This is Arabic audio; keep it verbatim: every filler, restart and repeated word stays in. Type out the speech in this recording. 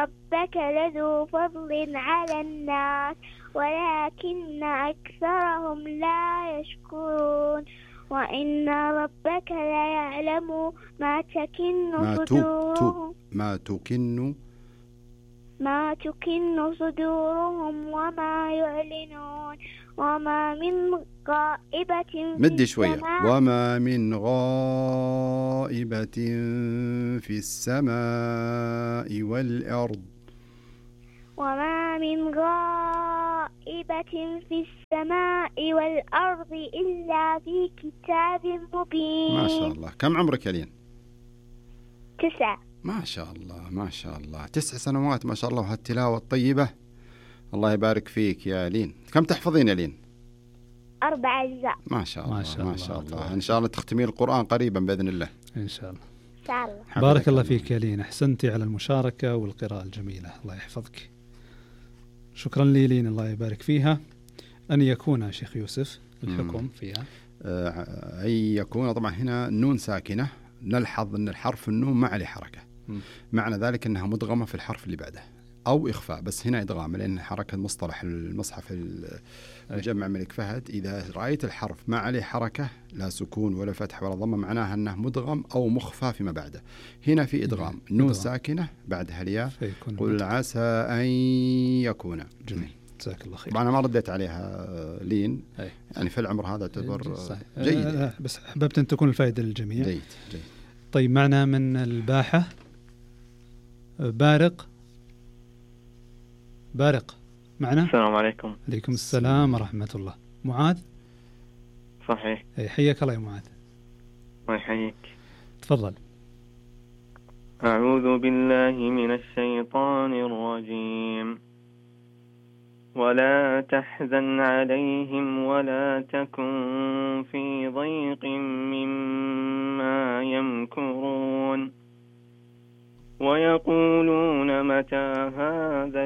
ربك لذو فضل على الناس ولكن أكثرهم لا يشكرون وإن ربك لا يعلم ما تكن ما تو صدورهم تو ما تكن ما تكن صدورهم وما يعلنون وما من غائبة في مدي شوية. السماء وما من غائبة في السماء والأرض وما من غائبة في السماء والأرض إلا في كتاب مبين. ما شاء الله. كم عمرك يا لين؟ تسعة. ما شاء الله ما شاء الله، تسع سنوات ما شاء الله، وهالتلاوة الطيبة. الله يبارك فيك يا لين. كم تحفظين يا لين؟ أربع أجزاء. ما شاء الله ما شاء الله, ما شاء الله. إن شاء الله تختمين القرآن قريبا بإذن الله. إن شاء الله. إن شاء الله. بارك الله فيك يا لين، أحسنتي على المشاركة والقراءة الجميلة، الله يحفظك. شكرا لي لين، الله يبارك فيها. أن يكون شيخ يوسف الحكم مم. فيها آه أن يكون، طبعا هنا النون ساكنة، نلحظ أن الحرف النون ما عليه حركة، مم. معنى ذلك أنها مدغمة في الحرف اللي بعده أو إخفاء، بس هنا إدغام لأن حركة مصطلح المصحف الجمع ملك فهد إذا رأيت الحرف ما عليه حركة لا سكون ولا فتح ولا ضمة معناها أنه مدغم أو مخفى فيما بعده. هنا في إدغام، نون ساكنة بعدها الياء، قل عسى أن يكون. جميل، جزاك الله خير. طبعا أنا ما رديت عليها لين، أي. يعني في العمر هذا تعتبر جيد، أه بس أحببت أن تكون الفائدة للجميع. جيد جيد. طيب معنا من الباحة بارق. بارق معنا؟ السلام عليكم. عليكم السلام ورحمة الله. معاذ؟ صحيح. حياك الله يا معاذ. الله يحييك. تفضل. أعوذ بالله من الشيطان الرجيم. ولا تحزن عليهم ولا تكن في ضيق مما يمكرون ويقولون متى هذا